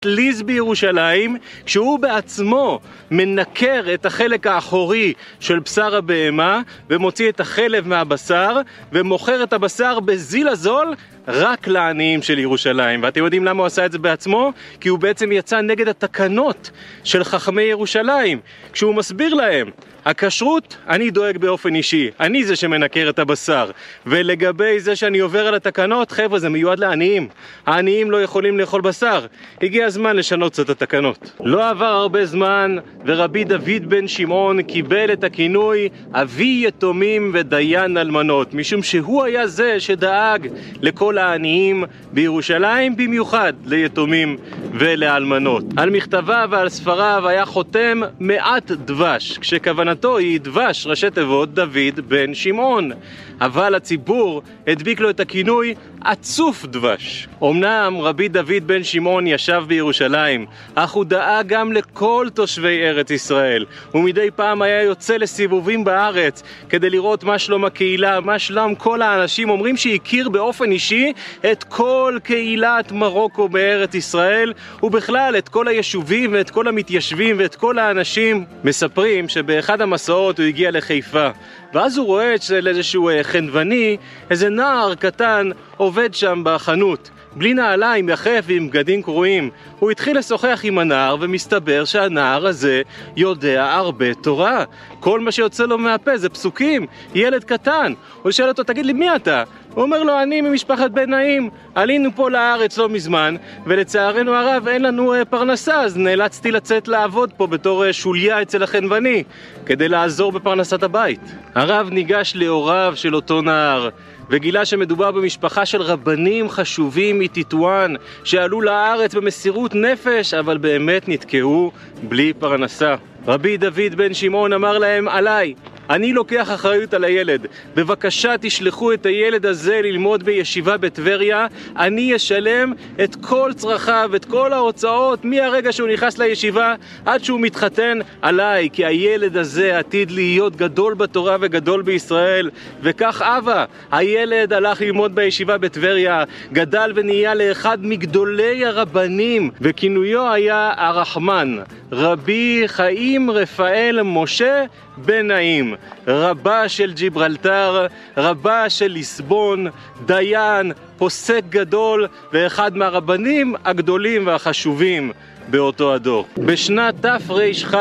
ליז בירושלים, כשהוא בעצמו מנקר את החלק האחורי של בשר הבהמה ומוציא את החלב מהבשר ומוכר את הבשר בזיל הזול רק לעניים של ירושלים. ואתם יודעים למה הוא עשה את זה בעצמו? כי הוא בעצם יצא נגד התקנות של חכמי ירושלים, כשהוא מסביר להם הכשרות, אני דואג באופן אישי, אני זה שמנקר את הבשר, ולגבי זה שאני עובר על התקנות, חבר'ה, זה מיועד לעניים. העניים לא יכולים לאכול בשר. הגיע הזמן לשנות את התקנות. לא עבר הרבה זמן ורבי דוד בן שמעון קיבל את הכינוי אבי יתומים ודיין אלמנות, משום שהוא היה זה שדאג לכל העניים בירושלים, במיוחד ליתומים ולאלמנות. על מכתביו ועל ספריו היה חותם מעט דבש, כשכוונתו היא דבש ראשי תיבות דוד בן שמעון, אבל הציבור הדביק לו את הכינוי עצוף דבש. אמנם רבי דוד בן שמעון ישב בירושלים, אך הוא דאג גם לכל תושבי ארץ ישראל, ומדי פעם היה יוצא לסיבובים בארץ כדי לראות מה שלום הקהילה, מה שלום כל האנשים. אומרים שהכיר באופן אישי את כל קהילת מרוקו בארץ ישראל, ובכלל את כל היישובים ואת כל המתיישבים ואת כל האנשים. מספרים שבאחד המסעות הוא הגיע לחיפה, ואז הוא רואה אצל איזשהו חנווני, איזה נער קטן עובד שם בחנות, בלי נעליים, יחף ועם בגדים קרועים. הוא התחיל לשוחח עם הנער, ומסתבר שהנער הזה יודע הרבה תורה. כל מה שיוצא לו מהפה זה פסוקים. ילד קטן. הוא שואל אותו, תגיד לי, מי אתה? הוא אומר לו, אני ממשפחת בן נעים. עלינו פה לארץ לא מזמן, ולצערנו הרב אין לנו פרנסה, אז נאלצתי לצאת לעבוד פה בתור שוליה אצל החנווני, כדי לעזור בפרנסת הבית. הרב ניגש להוריו של אותו נער, וגילה שמדובר במשפחה של רבנים חשובים מטיטואן, שעלו לארץ במסירות נפש, אבל באמת נתקעו בלי פרנסה. רבי דוד בן שמעון אמר להם, עליי, אני לוקח אחריות על הילד, בבקשה תשלחו את הילד הזה ללמוד בישיבה בטבריה, אני אשלם את כל צרכיו, את כל ההוצאות, מהרגע שהוא נכנס לישיבה עד שהוא מתחתן, עליי, כי הילד הזה עתיד להיות גדול בתורה וגדול בישראל. וכך אבא, הילד הלך ללמוד בישיבה בטבריה, גדל ונהיה לאחד מגדולי הרבנים, וכינויו היה הרחמן, רבי חיים רפאל משה בן נעים, רבה של ג'יברלטר, רבה של ליסבון, דיין, פוסק גדול, ואחד מהרבנים הגדולים והחשובים באותו הדור. בשנת תר"כ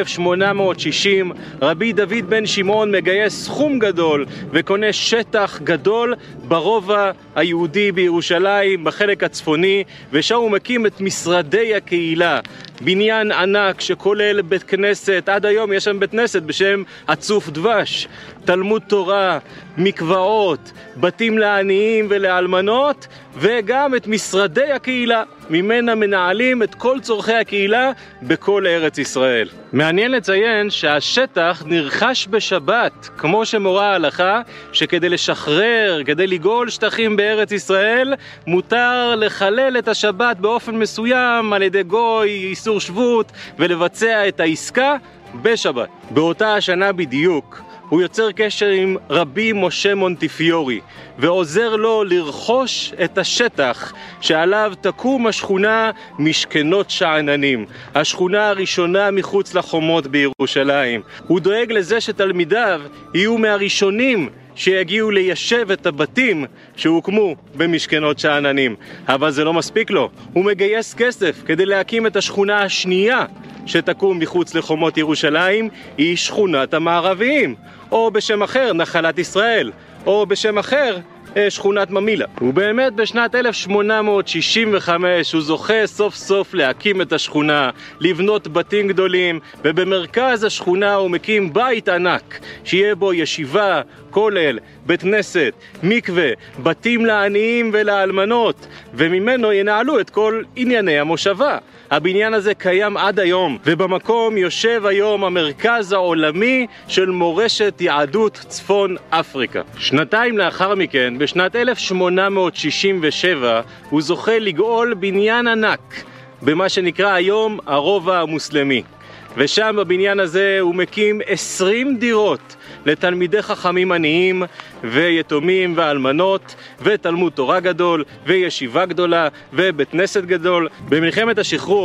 1860 רבי דוד בן שמעון מגייס סכום גדול וקונה שטח גדול ברובע היהודי בירושלים בחלק הצפוני, ושם הוא מקים את משרדי הקהילה, בניין ענק שכולל בית כנסת. עד היום יש שם בית כנסת בשם עצוף דבש, תלמוד תורה, מקוואות, בתים לעניים ולאלמנות, וגם את משרדי הקהילה, ממנה מנהלים את כל צורכי הקהילה בכל ארץ ישראל. מעניין לציין שהשטח נרכש בשבת, כמו שמורה ההלכה, שכדי לשחרר, כדי לגאול שטחים בארץ ישראל, מותר לחלל את השבת באופן מסוים על ידי גוי, איסור שבות, ולבצע את העסקה בשבת. באותה השנה בדיוק הוא יוצר קשר עם רבי משה מונטיפיורי ועוזר לו לרכוש את השטח שעליו תקום השכונה משכנות שאננים, השכונה הראשונה מחוץ לחומות בירושלים. הוא דואג לזה שתלמידיו יהיו מהראשונים שיגיעו ליישב את הבתים שהוקמו במשכנות שאננים. אבל זה לא מספיק לו, הוא מגייס כסף כדי להקים את השכונה השנייה שתקום מחוץ לחומות ירושלים, היא שכונת המערביים, או בשם אחר נחלת ישראל, או בשם אחר שכונת ממילה. ובאמת בשנת 1865 הוא זוכה סוף סוף להקים את השכונה, לבנות בתים גדולים, ובמרכז השכונה הוא מקים בית ענק שיהיה בו ישיבה, כולל, בית כנסת, מקווה, בתים לעניים ולאלמנות, וממנו ינהלו את כל ענייני המושבה. הבניין הזה קיים עד היום, ובמקום יושב היום המרכז העולמי של מורשת יהדות צפון אפריקה. שנתיים לאחר מכן, בשנת 1867, הוא זוכה לגאול בניין ענק במה שנקרא היום הרובע המוסלמי. ושם בבניין הזה הוא מקים 20 דירות לתלמידי חכמים עניים ויתומים ואלמנות ותלמוד תורה גדול וישיבה גדולה ובית כנסת גדול. במלחמת השחרור